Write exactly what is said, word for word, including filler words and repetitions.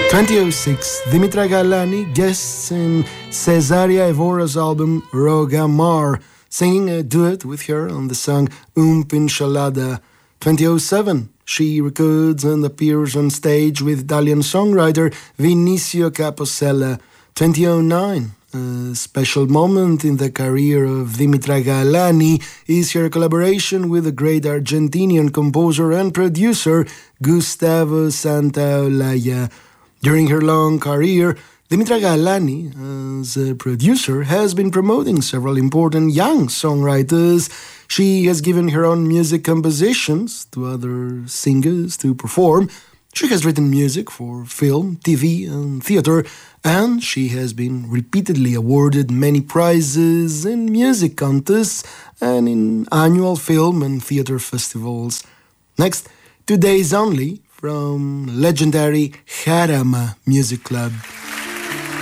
twenty oh six, Dimitra Galani guests in Cesaria Evora's album Roga Mar, singing a duet with her on the song Um Pinchalada. twenty oh seven, she records and appears on stage with Italian songwriter Vinicio Caposella. twenty oh nine, a special moment in the career of Dimitra Galani is her collaboration with the great Argentinian composer and producer Gustavo Santaolalla. During her long career, Dimitra Galani, as a producer, has been promoting several important young songwriters. She has given her own music compositions to other singers to perform. She has written music for film, T V, and theater, and she has been repeatedly awarded many prizes in music contests and in annual film and theater festivals. Next, two days only, from legendary Jarama Music Club.